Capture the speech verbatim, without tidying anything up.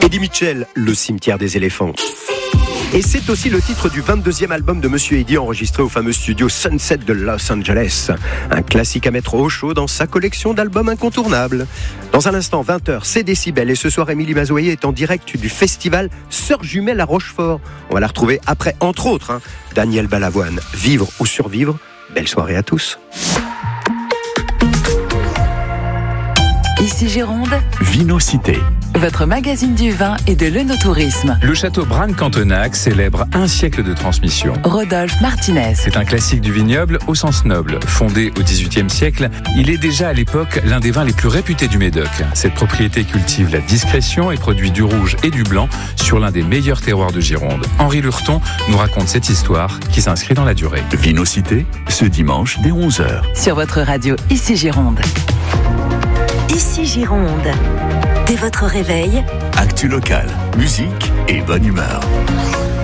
Eddie Mitchell, Le cimetière des éléphants. Et c'est aussi le titre du vingt-deuxième album de Monsieur Eddie, enregistré au fameux studio Sunset de Los Angeles. Un classique à mettre au chaud dans sa collection d'albums incontournables. Dans un instant, vingt heures, c'est Décibel. Et ce soir, Émilie Mazoyer est en direct du festival Sœurs Jumelles à Rochefort. On va la retrouver après, entre autres, hein, Daniel Balavoine. Vivre ou survivre. Belle soirée à tous. Ici Gironde, Vinocité. Votre magazine du vin et de l'œnotourisme. Le château Braine-Cantenac célèbre un siècle de transmission. Rodolphe Martinez. C'est un classique du vignoble au sens noble. Fondé au dix-huitième siècle, il est déjà à l'époque l'un des vins les plus réputés du Médoc. Cette propriété cultive la discrétion et produit du rouge et du blanc sur l'un des meilleurs terroirs de Gironde. Henri Lurton nous raconte cette histoire qui s'inscrit dans la durée. Vinocité, ce dimanche dès onze heures. Sur votre radio Ici Gironde. Ici Gironde. Dès votre réveil, Actu local, musique et bonne humeur.